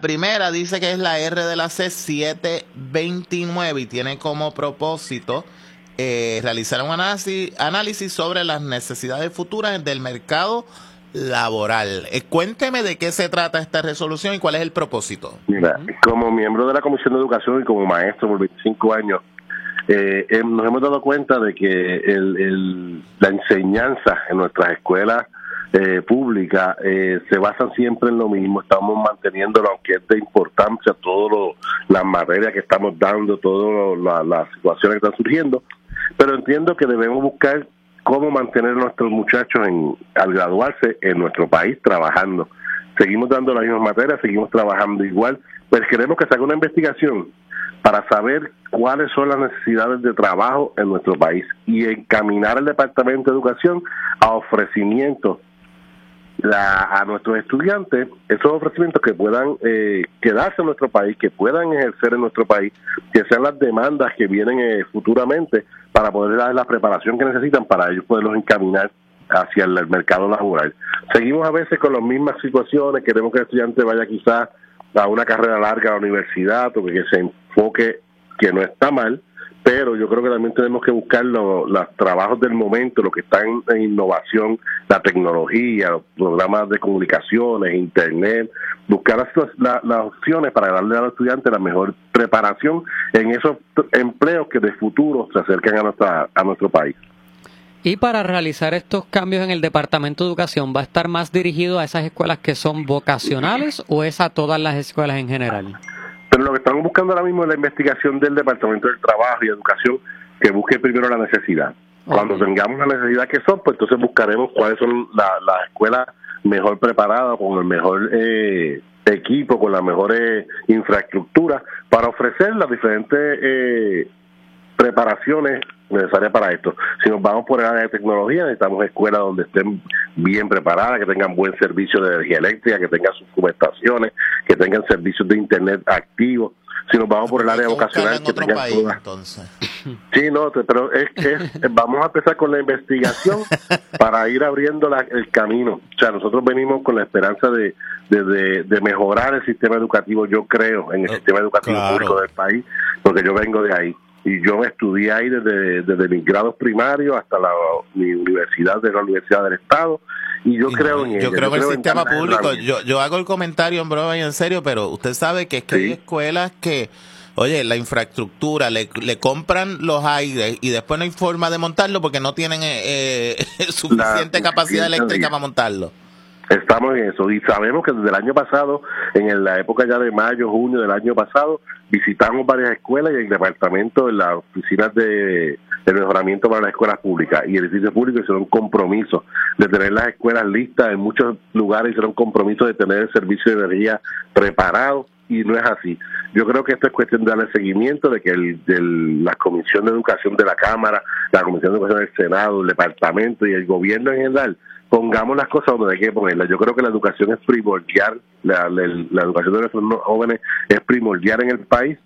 primera dice que es la R de la C 729 y tiene como propósito realizar un análisis sobre las necesidades futuras del mercado laboral. Cuénteme de qué se trata esta resolución y cuál es el propósito. Mira, como miembro de la Comisión de Educación y como maestro por 25 años, nos hemos dado cuenta de que la enseñanza en nuestras escuelas públicas se basan siempre en lo mismo. Estamos manteniéndolo, aunque es de importancia todas las materias que estamos dando, todas las situaciones que están surgiendo, pero entiendo que debemos buscar cómo mantener a nuestros muchachos al graduarse en nuestro país trabajando. Seguimos dando las mismas materias, seguimos trabajando igual, pero queremos que se haga una investigación para saber cuáles son las necesidades de trabajo en nuestro país y encaminar al Departamento de Educación a ofrecimientos a nuestros estudiantes, esos ofrecimientos que puedan quedarse en nuestro país, que puedan ejercer en nuestro país, que sean las demandas que vienen futuramente para poder dar la preparación que necesitan para ellos poderlos encaminar hacia el mercado laboral. Seguimos a veces con las mismas situaciones, queremos que el estudiante vaya quizás a una carrera larga a la universidad o que se enfoque, que no está mal, pero yo creo que también tenemos que buscar los trabajos del momento, lo que está en innovación, la tecnología, los programas de comunicaciones, internet, buscar las opciones para darle a los estudiantes la mejor preparación en esos empleos que de futuro se acercan a nuestro país. Y para realizar estos cambios en el Departamento de Educación, ¿va a estar más dirigido a esas escuelas que son vocacionales o es a todas las escuelas en general? Pero lo que estamos buscando ahora mismo es la investigación del Departamento del Trabajo y Educación, que busque primero la necesidad. Cuando tengamos la necesidad que son, pues entonces buscaremos cuáles son las escuelas mejor preparadas, con el mejor equipo, con la mejor infraestructura, para ofrecer las diferentes preparaciones necesarias para esto. Si nos vamos por el área de tecnología, necesitamos escuelas donde estén bien preparadas, que tengan buen servicio de energía eléctrica, que tengan sus subestaciones, que tengan servicios de internet activos. Si nos vamos por el área vocacional, que tengan país, todas. entonces. Sí, no, pero vamos a empezar con la investigación para ir abriendo el camino. O sea, nosotros venimos con la esperanza de mejorar el sistema educativo, yo creo, en el sistema educativo público del país, porque yo vengo de ahí. Y yo estudié ahí desde mis grados primarios hasta mi universidad, de la Universidad del Estado, y yo creo en ello. Yo creo que el sistema público, yo hago el comentario en broma y en serio, pero usted sabe que es que hay escuelas que, oye, la infraestructura, le compran los aires y después no hay forma de montarlo porque no tienen suficiente capacidad eléctrica para montarlo. Estamos en eso y sabemos que desde el año pasado, en la época ya de mayo, junio del año pasado, visitamos varias escuelas y el departamento, en las oficinas de mejoramiento para las escuelas públicas y el edificio público hicieron un compromiso de tener las escuelas listas. En muchos lugares hicieron un compromiso de tener el servicio de energía preparado y no es así. Yo creo que esto es cuestión de darle seguimiento, de que la Comisión de Educación de la Cámara, la Comisión de Educación del Senado, el departamento y el gobierno en general pongamos las cosas donde hay que ponerlas. Yo creo que la educación es primordial, la educación de nuestros jóvenes es primordial en el país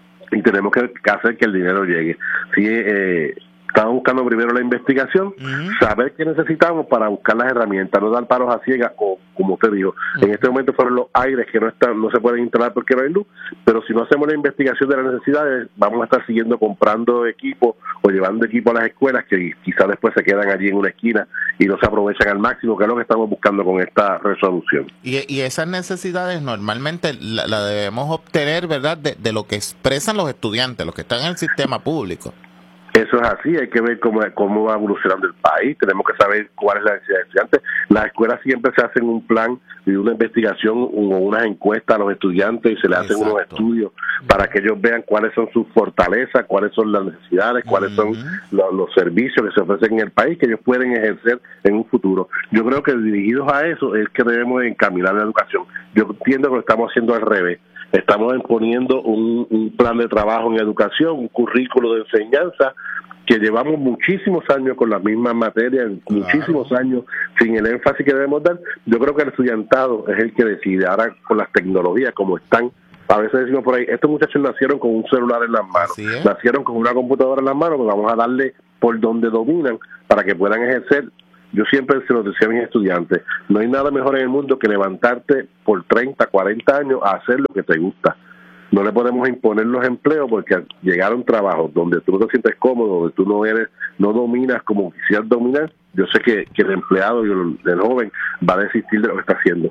y tenemos que hacer que el dinero llegue. Sí, estamos buscando primero la investigación, saber qué necesitamos para buscar las herramientas, no dar palos a ciegas, o como usted dijo, en este momento fueron los aires que no se pueden instalar porque no hay luz, pero si no hacemos la investigación de las necesidades, vamos a estar siguiendo comprando equipos o llevando equipo a las escuelas que quizás después se quedan allí en una esquina y no se aprovechan al máximo, que es lo que estamos buscando con esta resolución. Y esas necesidades normalmente la debemos obtener, ¿verdad?, de lo que expresan los estudiantes, los que están en el sistema público. Eso es así, hay que ver cómo va evolucionando el país, tenemos que saber cuál es la necesidad de estudiantes. Las escuelas siempre se hacen un plan y una investigación o unas encuestas a los estudiantes y se les hacen unos estudios para que ellos vean cuáles son sus fortalezas, cuáles son las necesidades, cuáles son los servicios que se ofrecen en el país que ellos pueden ejercer en un futuro. Yo creo que dirigidos a eso es que debemos encaminar la educación. Yo entiendo que lo estamos haciendo al revés. Estamos imponiendo un plan de trabajo en educación, un currículo de enseñanza que llevamos muchísimos años con las mismas materias, muchísimos años sin el énfasis que debemos dar. Yo creo que el estudiantado es el que decide. Ahora con las tecnologías como están, a veces decimos por ahí, estos muchachos nacieron con un celular en las manos, nacieron con una computadora en las manos, pues vamos a darle por donde dominan para que puedan ejercer yo siempre se lo decía a mis estudiantes, no hay nada mejor en el mundo que levantarte por 30, 40 años a hacer lo que te gusta. No le podemos imponer los empleos porque al llegar a un trabajo donde tú no te sientes cómodo, donde tú no dominas como quisieras dominar, yo sé que el empleado y el joven va a desistir de lo que está haciendo.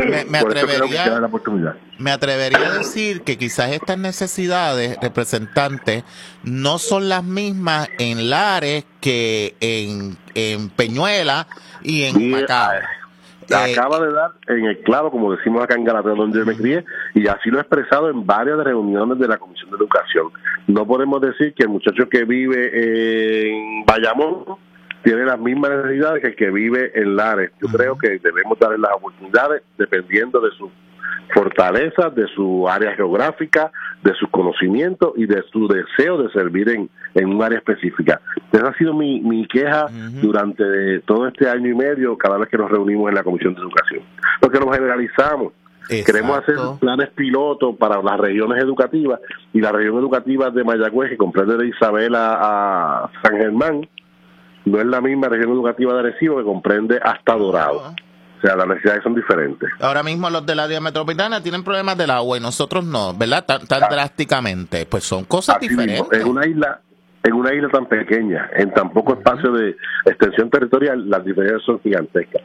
Me atrevería a decir que quizás estas necesidades, representantes, no son las mismas en Lares que en Peñuela y en Humacao. Acaba de dar en el clavo, como decimos acá en Galateo, donde yo me crié, y así lo he expresado en varias reuniones de la Comisión de Educación. No podemos decir que el muchacho que vive en Bayamón tiene las mismas necesidades que el que vive en Lares. Yo creo que debemos darle las oportunidades dependiendo de su fortaleza, de su área geográfica, de sus conocimientos y de su deseo de servir en un área específica. Esa ha sido mi queja durante todo este año y medio, cada vez que nos reunimos en la Comisión de Educación. Porque nos generalizamos. Exacto. Queremos hacer planes pilotos para las regiones educativas, y la región educativa de Mayagüez, que comprende de Isabela a San Germán, no es la misma región educativa de Arecibo, que comprende hasta Dorado. O sea, las necesidades son diferentes. Ahora mismo los del área metropolitana tienen problemas del agua y nosotros no, ¿verdad? Tan drásticamente. Pues son cosas diferentes. Mismo, en una isla tan pequeña, en tan poco espacio de extensión territorial, las diferencias son gigantescas.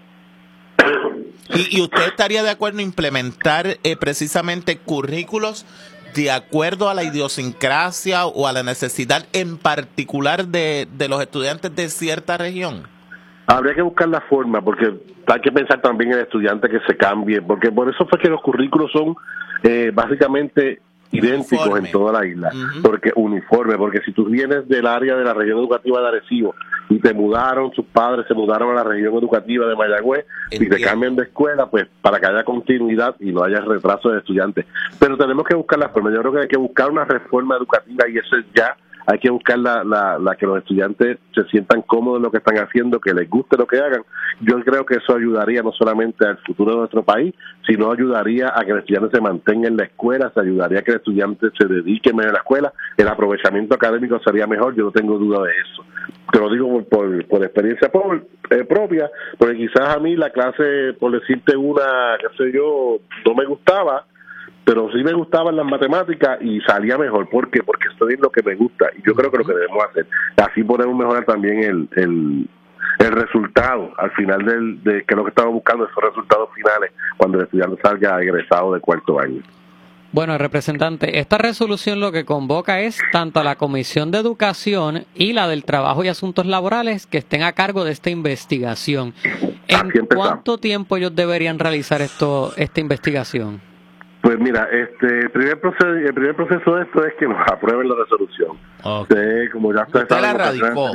¿Y usted estaría de acuerdo en implementar precisamente currículos de acuerdo a la idiosincrasia o a la necesidad en particular de los estudiantes de cierta región? Habría que buscar la forma, porque hay que pensar también en el estudiante que se cambie, porque por eso fue que los currículos son básicamente idénticos en toda la isla, porque si tú vienes del área de la región educativa de Arecibo y tus padres se mudaron a la región educativa de Mayagüez y te cambian de escuela, pues para que haya continuidad y no haya retraso de estudiantes. Pero tenemos que buscar la forma. Yo creo que hay que buscar una reforma educativa, y eso es ya. Hay que buscar la que los estudiantes se sientan cómodos en lo que están haciendo, que les guste lo que hagan. Yo creo que eso ayudaría no solamente al futuro de nuestro país, sino ayudaría a que el estudiante se mantenga en la escuela, se ayudaría a que el estudiante se dedique más a la escuela, el aprovechamiento académico sería mejor, yo no tengo duda de eso. Te lo digo por experiencia propia, porque quizás a mí la clase, por decirte una, qué sé yo, no me gustaba, pero sí me gustaban las matemáticas y salía mejor. ¿Por qué? Porque estoy en lo que me gusta, y yo creo que lo que debemos hacer, así podemos mejorar también el resultado al final de que es lo que estamos buscando, esos resultados finales cuando el estudiante salga egresado de cuarto año. Bueno, representante, esta resolución lo que convoca es tanto a la Comisión de Educación y la del Trabajo y Asuntos Laborales que estén a cargo de esta investigación. ¿En cuánto tiempo ellos deberían realizar esta investigación? Pues mira, el primer proceso de esto es que nos aprueben la resolución. Okay. Como ya ¿Usted la radicó?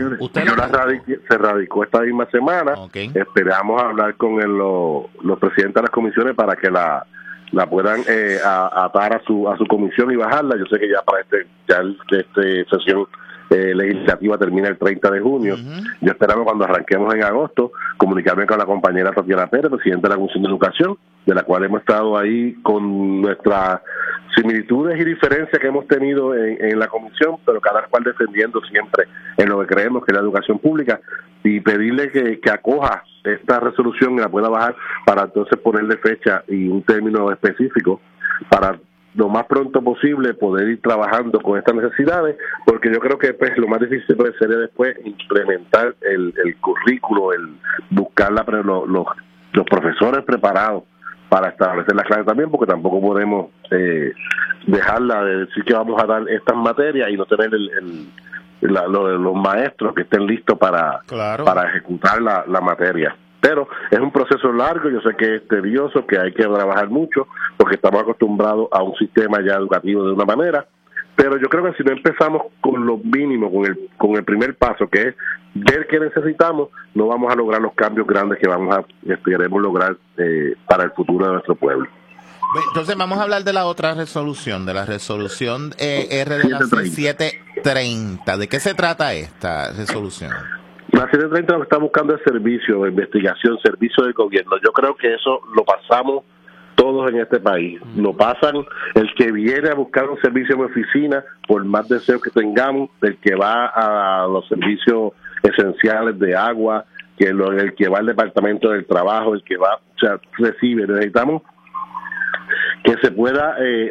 Se radicó esta misma semana. Okay. Esperamos hablar con los presidentes de las comisiones para que la puedan atar a su comisión y bajarla. Yo sé que ya para esta sesión legislativa termina el 30 de junio. Yo esperamos, cuando arranquemos en agosto, comunicarme con la compañera Tatiana Pérez, presidenta de la Comisión de Educación, de la cual hemos estado ahí con nuestras similitudes y diferencias que hemos tenido en la comisión, pero cada cual defendiendo siempre en lo que creemos que es la educación pública, y pedirle que acoja esta resolución y la pueda bajar para entonces ponerle fecha y un término específico para lo más pronto posible poder ir trabajando con estas necesidades, porque yo creo que pues lo más difícil sería después implementar el currículo, el buscar los profesores preparados para establecer las clases también, porque tampoco podemos dejarla de decir que vamos a dar estas materias y no tener los maestros que estén listos para ejecutar la materia. Pero es un proceso largo, yo sé que es tedioso, que hay que trabajar mucho, porque estamos acostumbrados a un sistema ya educativo de una manera, pero yo creo que si no empezamos con lo mínimo, con el primer paso, que es ver qué necesitamos, no vamos a lograr los cambios grandes que queremos lograr para el futuro de nuestro pueblo. Entonces vamos a hablar de la otra resolución, de la resolución R de la 730. ¿De qué se trata esta resolución? La 730 lo que está buscando es servicio de investigación, servicio de gobierno. Yo creo que eso lo pasamos todos en este país. Lo pasan el que viene a buscar un servicio en oficina, por más deseo que tengamos, el que va a los servicios esenciales de agua, el que va al Departamento del Trabajo, el que va, o sea, recibe. Necesitamos que se pueda